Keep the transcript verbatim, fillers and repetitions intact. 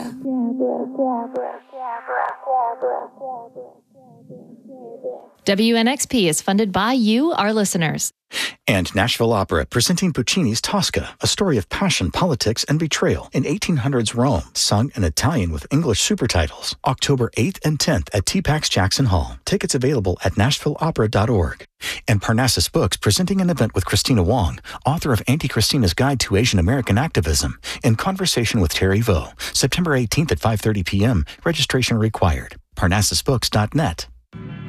W N X P is funded by you, our listeners. And Nashville Opera, presenting Puccini's Tosca, a story of passion, politics, and betrayal in eighteen hundreds Rome, sung in Italian with English supertitles. October eighth and tenth at T PAX Jackson Hall. Tickets available at nashville opera dot org. And Parnassus Books, presenting an event with Christina Wong, author of Auntie Christina's Guide to Asian American Activism, in conversation with Terry Vo, September eighteenth at five thirty p.m. Registration required. parnassus books dot net.